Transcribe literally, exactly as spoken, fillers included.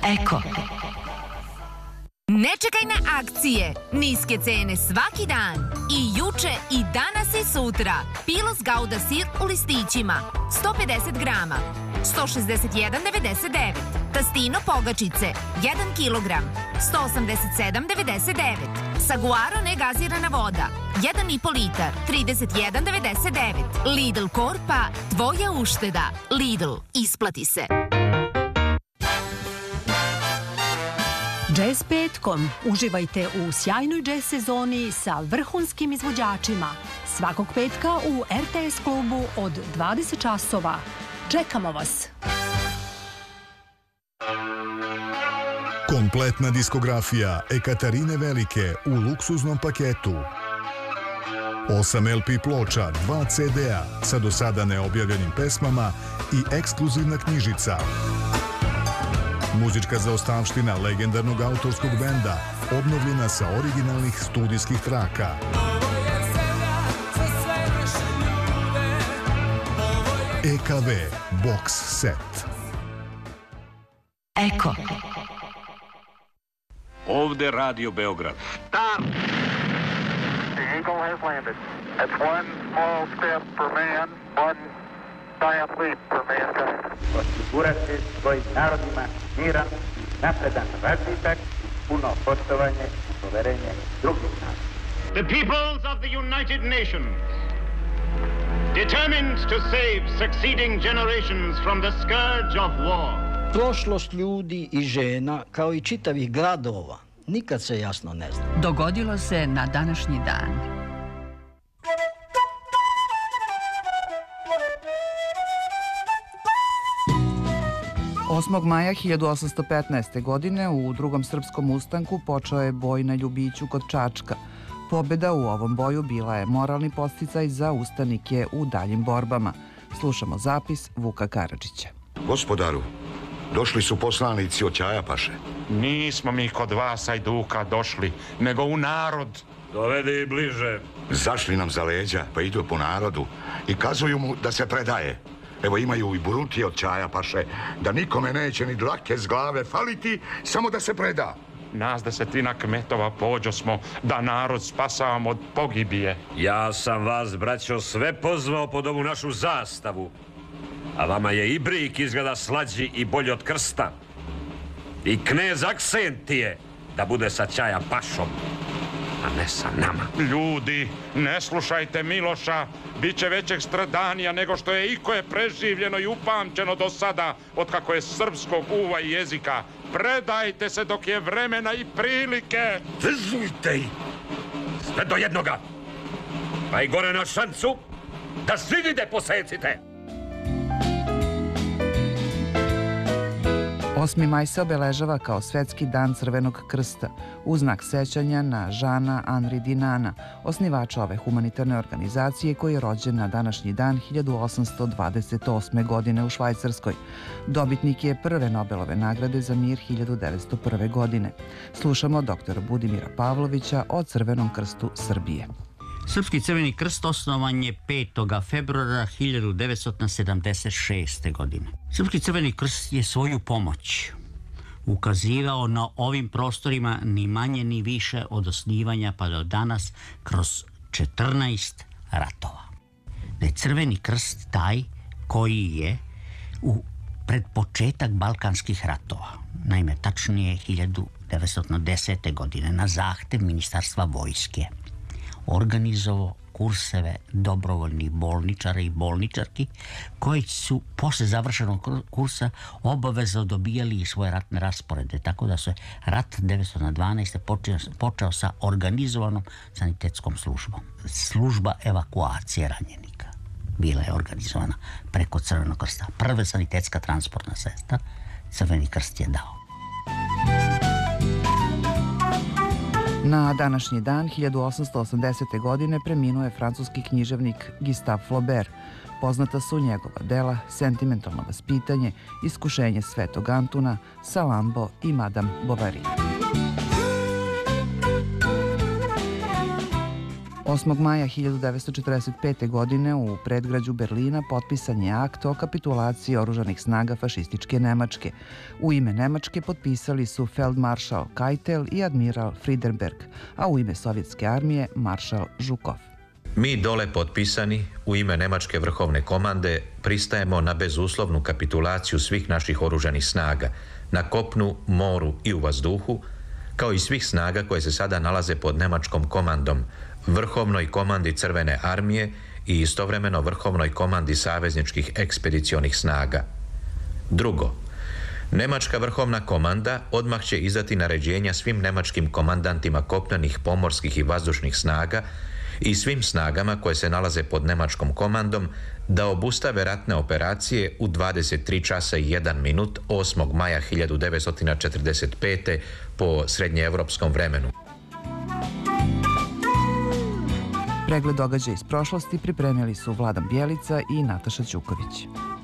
Eko. Ne čekaj na akcije. Niske cene svaki dan. I juče, i danas, i sutra. Pilos Gouda sir u listićima. sto pedeset grama. sto šezdeset jedan devedeset devet. Tastino pogačice. jedan kilogram. sto osamdeset sedam devedeset devet. Saguaro negazirana voda. jedan i po litar. trideset jedan devedeset devet. Lidl Korpa. Tvoja ušteda. Lidl. Isplati se. Jazz petkom. Uživajte u sjajnoj jazz sezoni sa vrhunskim izvođačima. Svakog petka u R T S klubu od dvadeset časova. Čekamo vas! Kompletna diskografija Ekaterine Velike u luksuznom paketu. osam L P ploča, dva C D-a sa do sada neobjavljenim pesmama i ekskluzivna knjižica. Muzička zaostavština legendarnog autorskog benda, obnovljena sa originalnih studijskih traka. E K V Box Set. Eko. Ovde Radio Beograd. Stop! The Eagle has landed. That's one small step for man, one giant leap for mankind. Osigurati svojim narodima miran, napredan razvitak, puno poštovanje i poverenje drugih naroda. The peoples of the United Nations, determined to save succeeding generations from the scourge of war. Prošlost ljudi i žena, kao i čitavih gradova, nikad se jasno ne zna. Dogodilo se na današnji dan. osmog maja hiljadu osamsto petnaeste. godine u drugom srpskom ustanku počeo je boj na Ljubiću kod Čačka. Pobjeda u ovom boju bila je moralni podsticaj za ustanike u daljim borbama. Slušamo zapis Vuka Karadžića. Gospodaru, došli su poslanici od Ćajapaše. Nismo mi kod vas, Ajduka, došli, nego u narod. Dovedi i bliže. Zašli nam za leđa, pa idu po narodu i kazuju mu da se predaje. Evo imaju i burutije od Ćajapaše, da nikome neće ni dlake s glave faliti, samo da se preda. Nas desetina kmetova pođo smo da narod spasavamo od pogibije. Ja sam vas, braćo, sve pozvao pod ovu našu zastavu. A vama je i brik izgleda slađi i bolji od krsta. I knez Aksentije da bude sa Ćajapašom, a ne sa nama. Ljudi, ne slušajte Miloša, bit će većeg stradanija nego što je ikoje preživljeno i upamćeno do sada od kako je srpskog uva i jezika. Predajte se dok je vremena i prilike. Vezujte ih, sve do jednoga. Pa i gore na šancu, da svi vide posecite. osmi maj se obeležava kao Svetski dan Crvenog krsta, u znak sećanja na Žana Anri Dinana, osnivača ove humanitarne organizacije koji je rođen na današnji dan hiljadu osamsto dvadeset osme. godine u Švajcarskoj. Dobitnik je prve Nobelove nagrade za mir hiljadu devetsto prve. godine. Slušamo doktora Budimira Pavlovića o Crvenom krstu Srbije. Srpski Crveni krst osnovan je petog februara hiljadu devetsto sedamdeset šeste. godine. Srpski Crveni krst je svoju pomoć ukazivao na ovim prostorima ni manje ni više od osnivanja pa do danas kroz četrnaest ratova. Da je Crveni krst taj koji je u pred početak Balkanskih ratova, naime tačnije hiljadu devetsto desete. godine, na zahtev Ministarstva vojske organizovao kurseve dobrovoljnih bolničara i bolničarki koji su posle završenog kursa obavezno dobijali i svoje ratne rasporede, tako da se rat devetsto dvanaeste. počeo, počeo sa organizovanom sanitetskom službom. Služba evakuacije ranjenika bila je organizovana preko Crvenog krsta. Prva sanitetska transportna sredstva Crveni krst je dao. Na današnji dan hiljadu osamsto osamdesete. godine preminuo je francuski književnik Gustave Flaubert. Poznata su njegova dela Sentimentalno vaspitanje, Iskušenje Svetog Antuna, Salambo i Madame Bovary. osmog maja hiljadu devetsto četrdeset pete. godine u predgrađu Berlina potpisan je akt o kapitulaciji oružanih snaga fašističke Nemačke. U ime Nemačke potpisali su feldmaršal Keitel i admiral Friedenberg, a u ime sovjetske armije maršal Žukov. Mi dole potpisani u ime Nemačke vrhovne komande pristajemo na bezuslovnu kapitulaciju svih naših oružanih snaga na kopnu, moru i u vazduhu, kao i svih snaga koje se sada nalaze pod nemačkom komandom, vrhovnoj komandi Crvene armije i istovremeno vrhovnoj komandi savezničkih ekspedicionih snaga. Drugo, Nemačka vrhovna komanda odmah će izdati naređenja svim nemačkim komandantima kopnenih, pomorskih i vazdušnih snaga i svim snagama koje se nalaze pod nemačkom komandom da obustave ratne operacije u dvadeset tri časa i jedan minut osmog maja hiljadu devetsto četrdeset pete. po srednjeevropskom vremenu. Pregled događaja iz prošlosti pripremili su Vladan Bjelica i Nataša Ćuković.